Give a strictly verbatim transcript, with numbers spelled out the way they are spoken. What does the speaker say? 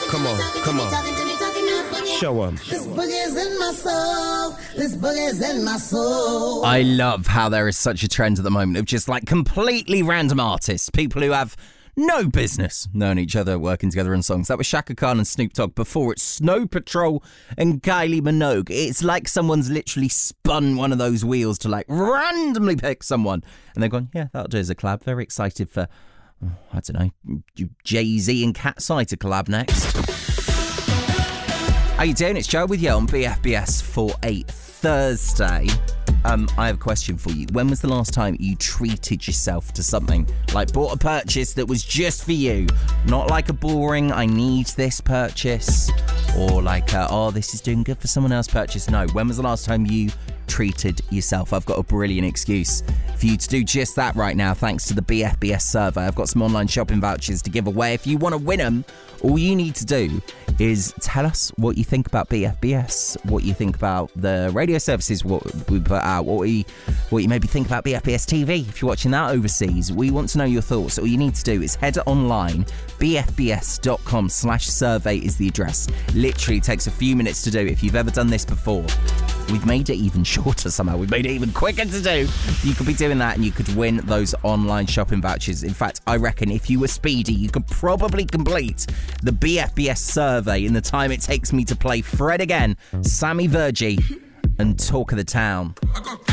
Come on, come on. Show 'em. This boogie's in my soul. This boogie's in my soul. I love how there is such a trend at the moment of just like completely random artists, people who have no business knowing each other, working together on songs. That was Shaka Khan and Snoop Dogg. Before it's Snow Patrol and Kylie Minogue. It's like someone's literally spun one of those wheels to like randomly pick someone. And they've gone, yeah, that'll do as a collab. Very excited for, oh, I don't know, Jay-Z and Cat's Eye to collab next. How you doing? It's Joe with you on B F B S for a Thursday. Um, I have a question for you. When was the last time you treated yourself to something? Like bought a purchase that was just for you? Not like a boring, I need this purchase. Or like, a, oh, this is doing good for someone else purchase. No, when was the last time you treated yourself? I've got a brilliant excuse for you to do just that right now, thanks to the B F B S survey. I've got some online shopping vouchers to give away. If you want to win them, all you need to do is tell us what you think about B F B S, what you think about the radio services, what we put out, what, we, what you maybe think about B F B S T V if you're watching that overseas. We want to know your thoughts. All you need to do is head online, bfbs.com slash survey is the address. Literally takes a few minutes to do if you've ever done this before. We've made it even shorter somehow. We've made it even quicker to do. You could be doing that and you could win those online shopping vouchers. In fact, I reckon if you were speedy, you could probably complete the B F B S survey in the time it takes me to play Fred again, Sammy Virgie, and Talk of the Town.